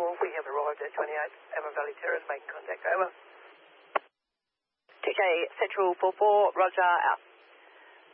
we have arrived at 28 Avon Valley Terrace, making contact, over. TK Central 44, roger, out.